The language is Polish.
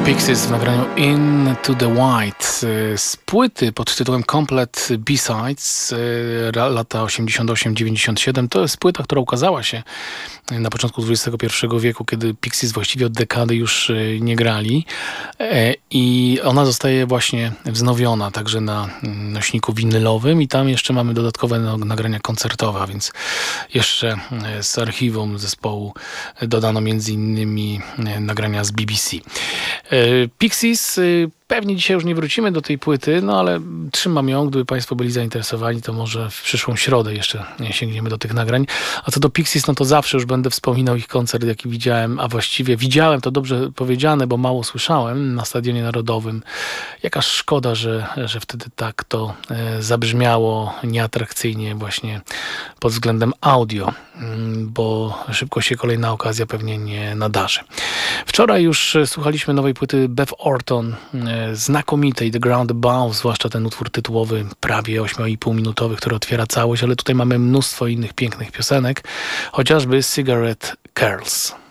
Pixies w nagraniu Into the White z płyty pod tytułem Complete B-Sides lata 88-97. To jest płyta, która ukazała się na początku XXI wieku, kiedy Pixies właściwie od dekady już nie grali i ona zostaje właśnie wznowiona także na nośniku winylowym i tam jeszcze mamy dodatkowe nagrania koncertowe, a więc jeszcze z archiwum zespołu dodano między innymi nagrania z BBC. Pixies, pewnie dzisiaj już nie wrócimy do tej płyty, no ale trzymam ją, gdyby Państwo byli zainteresowani, to może w przyszłą środę jeszcze sięgniemy do tych nagrań. A co do Pixies, no to zawsze już będę wspominał ich koncert, jaki widziałem, a właściwie widziałem, to dobrze powiedziane, bo mało słyszałem, na Stadionie Narodowym. Jaka szkoda, że wtedy tak to zabrzmiało nieatrakcyjnie właśnie pod względem audio, bo szybko się kolejna okazja pewnie nie nadarzy. Wczoraj już słuchaliśmy nowej płyty Beth Orton, znakomitej The Ground Above, zwłaszcza ten utwór tytułowy, prawie 8,5-minutowy, który otwiera całość, ale tutaj mamy mnóstwo innych pięknych piosenek, chociażby Cigarette Curls.